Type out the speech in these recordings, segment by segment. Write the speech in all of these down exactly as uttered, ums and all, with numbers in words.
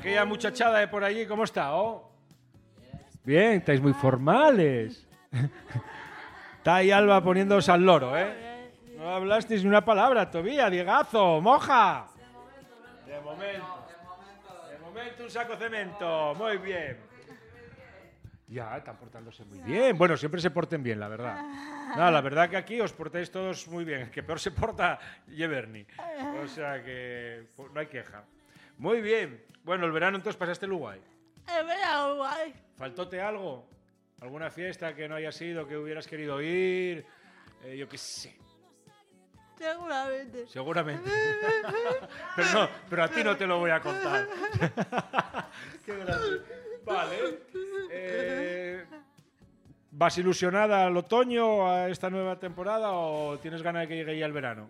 Aquella muchachada de por allí, ¿cómo está? Oh? Bien, estáis muy formales. Está ahí Alba poniéndoos al loro, ¿eh? No hablasteis ni una palabra todavía, Diegazo, moja. De momento. De momento un saco de cemento. Muy bien. Ya, están portándose muy bien. Bueno, siempre se porten bien, la verdad. No, la verdad que aquí os portáis todos muy bien. El que peor se porta, Yeverni. O sea que pues, no hay queja. Muy bien. Bueno, el verano entonces pasaste el guay. El verano guay. ¿Faltóte algo? ¿Alguna fiesta que no hayas ido, que hubieras querido ir? Eh, yo qué sé. Seguramente. Seguramente. Pero no, pero a ti no te lo voy a contar. Qué grande. Vale. Eh, ¿Vas ilusionada al otoño, a esta nueva temporada, o tienes ganas de que llegue ya el verano?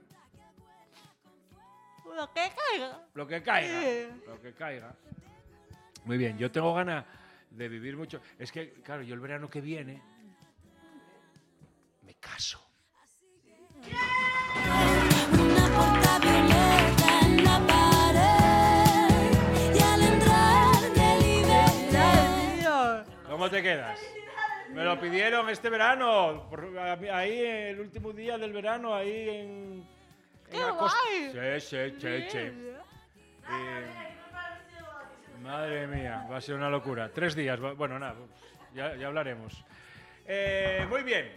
Lo que caiga. Lo que caiga. Sí. Lo que caiga. Muy bien, yo tengo ganas de vivir mucho. Es que, claro, yo el verano que viene me caso. Una puerta violeta en la pared y al entrar me liberé. ¿Cómo te quedas? Me lo pidieron este verano, por- ahí el último día del verano, ahí en... en ¡Qué la costa. guay! Sí, sí, sí, sí. Y- madre mía, va a ser una locura. Tres días, va- bueno, nada, ya, ya hablaremos. Eh, muy bien.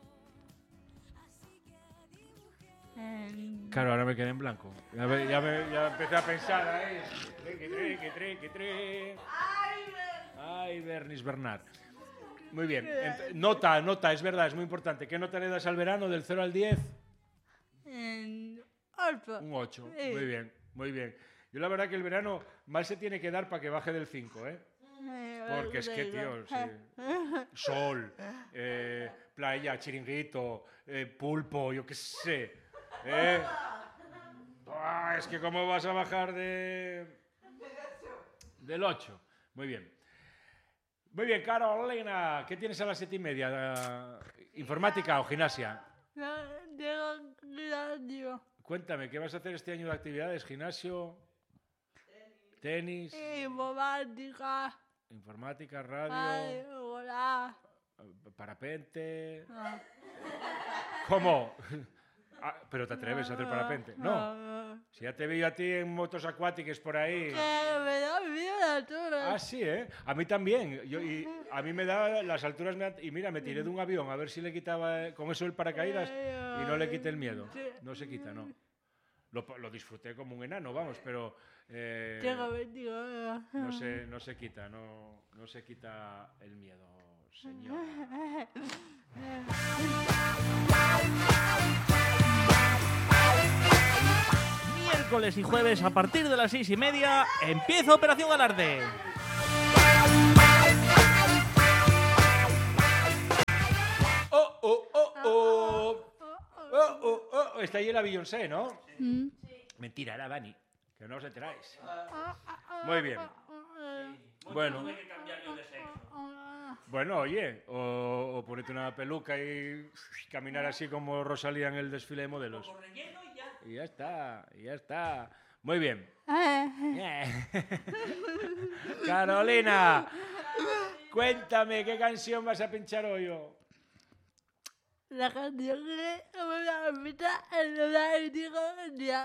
Em, Claro, ahora me quedé en blanco. Ya, me- ya me- ya empecé a pensar ahí. Triqui, triqui, triqui, triqui. Ay, Bernis Bernard. Muy bien. Ent- nota, nota, es verdad, es muy importante. ¿Qué nota le das al verano del cero al diez? em, ocho. Un ocho. Sí. Muy bien, muy bien. Yo la verdad que el verano mal se tiene que dar para que baje del cinco, ¿eh? Eh, Porque es que, tío, sí. Sol, eh, playa, chiringuito, eh, pulpo, yo qué sé. ¿eh? Ah, es que cómo vas a bajar de... del ocho. Muy bien. Muy bien, Carolina, ¿qué tienes a las siete y media? Eh, ¿Informática o gimnasia? No, digo, digo, Cuéntame, ¿qué vas a hacer este año de actividades? ¿Gimnasio? ¿Tenis? informática. ¿Informática? ¿Radio? Ay, hola. ¿Parapente? Ah. ¿Cómo? Ah, pero te atreves a hacer parapente. No. Ah, Si ya te veo a ti en motos acuáticas por ahí. Que me da miedo la altura. Ah, sí, ¿eh? A mí también. Yo, y a mí me da las alturas. Me da- y mira, me tiré de un avión a ver si le quitaba eh, con eso el paracaídas y no le quité el miedo. No se quita, no. Lo, lo disfruté como un enano, vamos, pero eh, Tengo veintiuno. no, se, no se quita, no, no se quita el miedo, señor. Miércoles y jueves a partir de las seis y media empieza Operación Alarde. ¡Oh, oh, oh, oh! ¡Oh, oh, oh! Está ahí la Beyoncé, ¿no? Mentira, era Dani, que no os enteráis. Muy bien. Bueno, bueno, oye, o, o ponete una peluca y caminar así como Rosalía en el desfile de modelos. Y ya está, y ya está. Muy bien. Carolina, cuéntame, ¿qué canción vas a pinchar hoy? oh? La canción que me la mitad en la digo ya.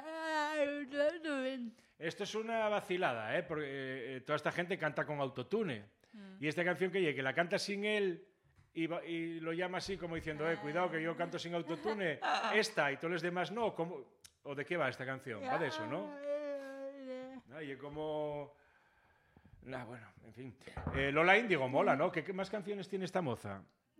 Esto es una vacilada, ¿eh? Porque eh, toda esta gente canta con autotune. Y esta canción que, que la canta sin él y, va- y lo llama así como diciendo, eh, cuidado que yo canto sin autotune, esta y todos los demás no. ¿cómo? ¿O de qué va esta canción? Va de eso, ¿no? Ah, y es como... Nah, bueno, en fin. Eh, Lola Índigo mola, ¿no? ¿Qué, qué más canciones tiene esta moza?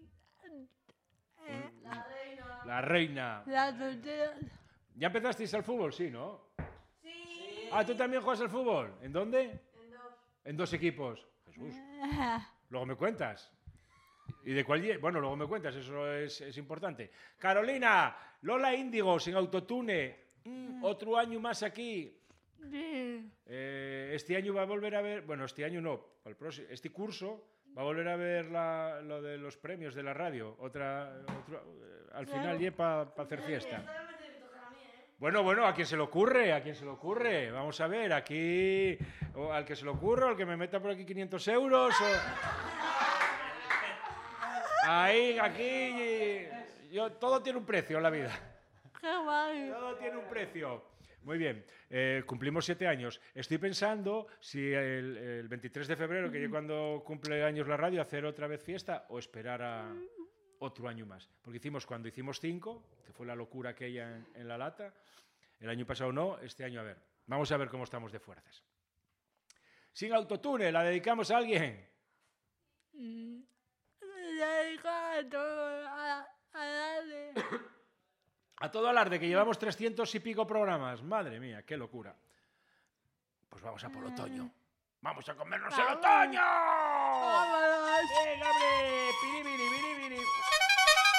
La reina. La soltera. ¿Ya empezasteis al fútbol? Sí, ¿no? Sí. Ah, ¿tú también juegas al fútbol? ¿En dónde? En dos. En dos equipos. Jesús. Luego me cuentas. ¿Y de cuál? lle- Bueno, luego me cuentas, eso es, es importante. Carolina, Lola Índigo, sin autotune. Mm, otro año más aquí. Sí. Eh, este año va a volver a ver, bueno, este año no, el próximo, este curso va a volver a ver la- lo de los premios de la radio. Otra, otro, eh, al final, y para hacer fiesta. Bueno, bueno, ¿a quién se le ocurre? ¿A quién se le ocurre? Vamos a ver, aquí... o al que se le ocurre, o al que me meta por aquí quinientos euros, o... Ahí, aquí... Yo, todo tiene un precio en la vida. ¡Qué guay! Todo tiene un precio. Muy bien, eh, cumplimos siete años. Estoy pensando si el, el veintitrés de febrero, que yo cuando cumple años la radio, hacer otra vez fiesta o esperar a otro año más. Porque hicimos cuando hicimos cinco, que fue la locura aquella en, en La Lata. El año pasado no, este año a ver. Vamos a ver cómo estamos de fuerzas. Sin autotune, ¿la dedicamos a alguien? Mm. Le dedico a todo, a, a darle. A todo alarde, que llevamos trescientos y pico programas. Madre mía, qué locura. Pues vamos a por otoño. ¡Vamos a comernos el Vamos. otoño! ¡Vámonos! ¡Venga, hombre! ¡Piribiri, biribiri!